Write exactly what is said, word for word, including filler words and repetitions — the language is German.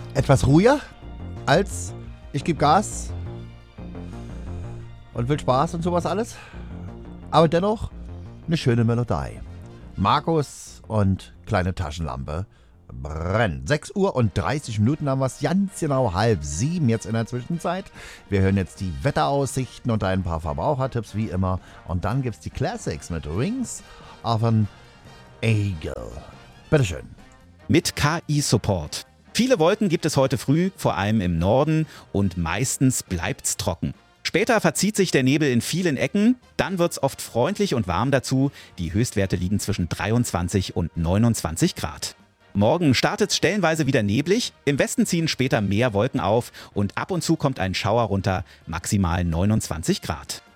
etwas ruhiger als ich gebe Gas und will Spaß und sowas alles. Aber dennoch eine schöne Melodie. Markus und kleine Taschenlampe brennen. sechs Uhr und dreißig Minuten haben wir es, ganz genau halb sieben jetzt in der Zwischenzeit. Wir hören jetzt die Wetteraussichten und ein paar Verbrauchertipps wie immer. Und dann gibt es die Classics mit Wings of an Eagle. Bitteschön. Mit K I-Support. Viele Wolken gibt es heute früh, vor allem im Norden, und meistens bleibt's trocken. Später verzieht sich der Nebel in vielen Ecken, dann wird's oft freundlich und warm dazu. Die Höchstwerte liegen zwischen dreiundzwanzig und neunundzwanzig Grad. Morgen startet's stellenweise wieder neblig, im Westen ziehen später mehr Wolken auf und ab und zu kommt ein Schauer runter, maximal neunundzwanzig Grad.